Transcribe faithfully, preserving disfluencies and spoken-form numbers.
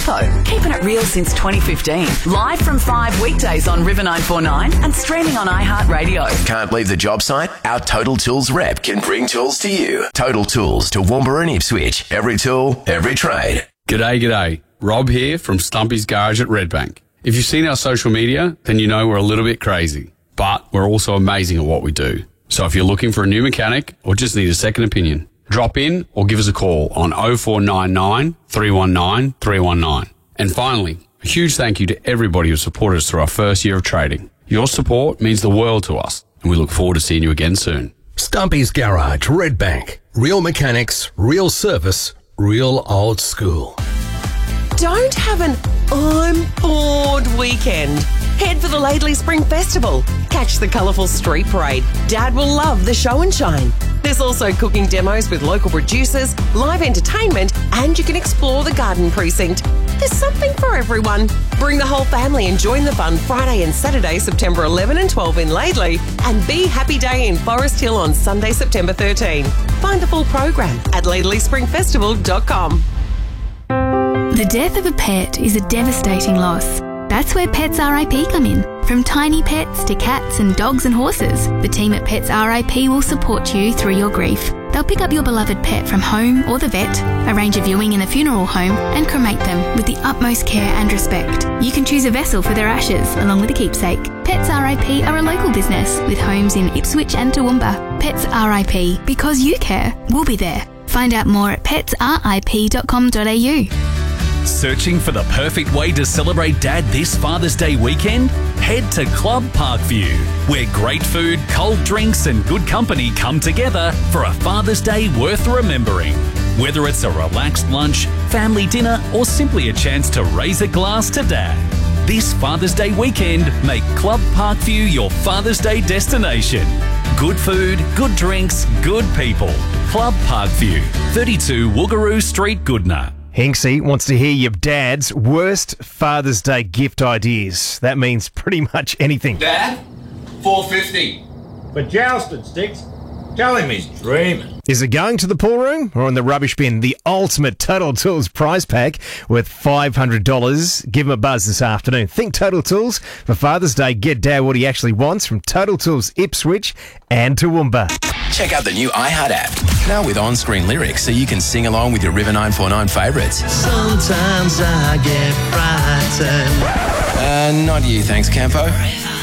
Campo, keeping it real since twenty fifteen. Live from five weekdays on River nine four nine and streaming on iHeartRadio. Can't leave the job site? Our Total Tools rep can bring tools to you. Total Tools to Toowoomba and Ipswich. Every tool, every trade. G'day, g'day. Rob here from Stumpy's Garage at Redbank. If you've seen our social media, then you know we're a little bit crazy, but we're also amazing at what we do. So if you're looking for a new mechanic or just need a second opinion, drop in or give us a call on oh four nine nine, three one nine, three one nine. And finally, a huge thank you to everybody who supported us through our first year of trading. Your support means the world to us, and we look forward to seeing you again soon. Stumpy's Garage, Redbank. Real mechanics, real service, real old school. Don't have an I'm bored weekend. Head for the Laidley Spring Festival. Catch the colourful street parade. Dad will love the show and shine. There's also cooking demos with local producers, live entertainment, and you can explore the garden precinct. There's something for everyone. Bring the whole family and join the fun Friday and Saturday, September eleventh and twelfth in Laidley, and Be Happy Day in Forest Hill on Sunday, September thirteenth. Find the full program at laidley spring festival dot com. The death of a pet is a devastating loss. That's where Pets R I P come in. From tiny pets to cats and dogs and horses, the team at Pets R I P will support you through your grief. They'll pick up your beloved pet from home or the vet, arrange a viewing in a funeral home, and cremate them with the utmost care and respect. You can choose a vessel for their ashes, along with a keepsake. Pets R I P are a local business with homes in Ipswich and Toowoomba. Pets R I P, because you care, we'll be there. Find out more at pets r i p dot com dot a u. Searching for the perfect way to celebrate Dad this Father's Day weekend? Head to Club Parkview, where great food, cold drinks and good company come together for a Father's Day worth remembering. Whether it's a relaxed lunch, family dinner or simply a chance to raise a glass to Dad. This Father's Day weekend, make Club Parkview your Father's Day destination. Good food, good drinks, good people. Club Parkview, thirty-two Woogaroo Street, Goodna. Hinksy wants to hear your dad's worst Father's Day gift ideas. That means pretty much anything. Dad, four fifty. For jousting sticks, tell him he's dreaming. Is it going to the pool room or in the rubbish bin? The ultimate Total Tools prize pack worth five hundred dollars. Give him a buzz this afternoon. Think Total Tools for Father's Day. Get Dad what he actually wants from Total Tools Ipswich and Toowoomba. Check out the new iHeart app, now with on-screen lyrics so you can sing along with your River nine four nine favourites. Sometimes I get frightened. Uh, not you, thanks, Campo.